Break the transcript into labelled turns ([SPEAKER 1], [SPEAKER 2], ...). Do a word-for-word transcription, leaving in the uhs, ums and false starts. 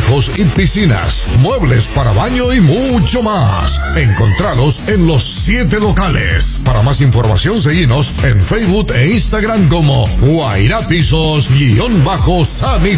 [SPEAKER 1] espejos y piscinas, muebles para baño y mucho más. Encontrados en los siete locales. Para más información, seguinos en Facebook e Instagram como Guairapisos-Sanitario.